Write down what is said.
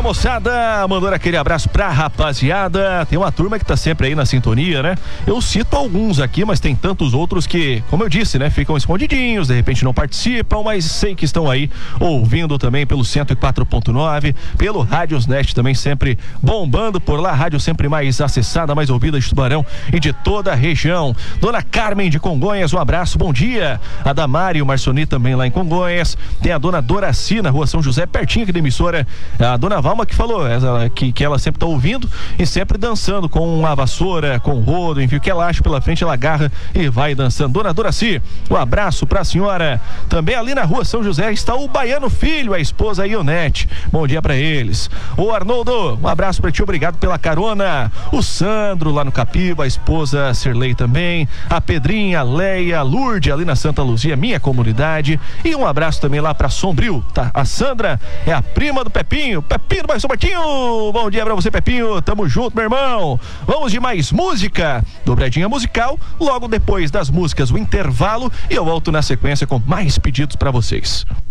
moçada, mandando aquele abraço pra rapaziada. Tem uma turma que tá sempre aí na sintonia, né? Eu cito alguns aqui, mas tem tantos outros que, como eu disse, né? Ficam escondidinhos, de repente não participam, mas sei que estão aí ouvindo também pelo 104.9, pelo Rádiosnet também sempre bombando por lá. Rádio sempre mais acessada, mais ouvida de Tubarão e de toda a região. Dona Carmen de Congonhas, um abraço, bom dia. A Damari, o Marcioni também lá em Congonhas. Tem a dona Doraci na Rua São José, pertinho aqui da emissora. A dona Valma que falou que ela sempre tá ouvindo e sempre dançando com a vassoura, com o rodo, enfim, o que ela acha pela frente, ela agarra e vai dançando. Dona Doraci, um abraço pra senhora. Também ali na Rua São José está o Baiano Filho, a esposa Ionete. Bom dia pra eles. O Arnoldo, um abraço pra ti, obrigado pela carona. O Sandro lá no Capiba, a esposa Cirlei também. A Pedrinha, a Leia, a Lourdes ali na Santa Luzia, minha comunidade. E um abraço também lá pra Sombrio, tá? A Sandra é a prima do Pepinho do Bairro São Martinho. Bom dia pra você, Pepinho, tamo junto, meu irmão. Vamos de mais música, dobradinha musical, logo depois das músicas, o intervalo, e eu volto na sequência com mais pedidos pra vocês.